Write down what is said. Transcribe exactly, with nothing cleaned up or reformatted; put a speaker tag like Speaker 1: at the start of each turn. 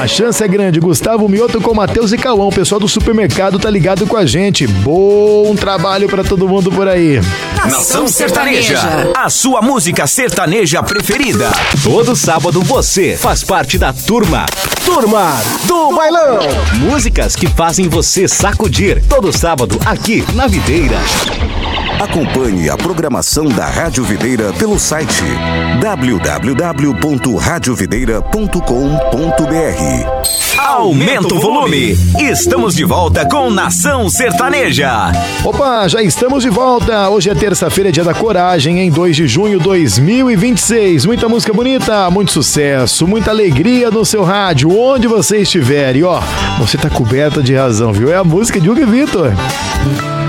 Speaker 1: A chance é grande. Gustavo Mioto com Matheus e Cauã. O pessoal do supermercado tá ligado com a gente. Bom trabalho pra todo mundo por aí.
Speaker 2: Nação Sertaneja, a sua música sertaneja preferida. Todo sábado você faz parte da turma. Turma do Bailão. Músicas que fazem você sacudir. Todo sábado aqui na Videira.
Speaker 3: Acompanhe a programação da Rádio Videira pelo site w w w ponto rádio videira ponto com ponto b r.
Speaker 2: Aumenta o volume. Estamos de volta com Nação Sertaneja.
Speaker 1: Opa, já estamos de volta. Hoje é terça-feira, dia da coragem, em dois de junho de dois mil e vinte e seis. Muita música bonita, muito sucesso, muita alegria no seu rádio, onde você estiver. E ó, você tá coberta de razão, viu? É a música de Hugo e Vitor.